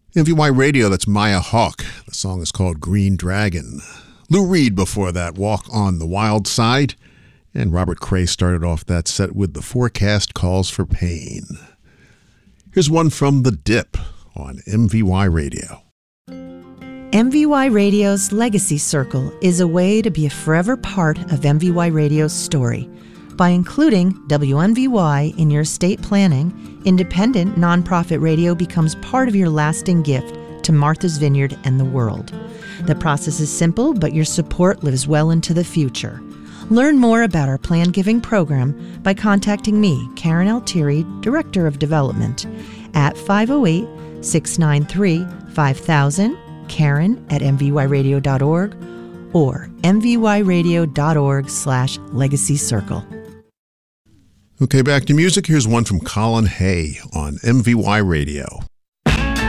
MVY Radio, that's Maya Hawke. The song is called Green Dragon. Lou Reed before that, Walk on the Wild Side. And Robert Cray started off that set with The Forecast Calls for Pain. Here's one from The Dip on MVY Radio. MVY Radio's Legacy Circle is a way to be a forever part of MVY Radio's story. By including WMVY in your estate planning, independent nonprofit radio becomes part of your lasting gift to Martha's Vineyard and the world. The process is simple, but your support lives well into the future. Learn more about our Plan Giving program by contacting me, Karen Altieri, Director of Development, at 508-693-5000, Karen@mvyradio.org, or mvyradio.org/Legacy Circle. Okay, back to music. Here's one from Colin Hay on MVY Radio.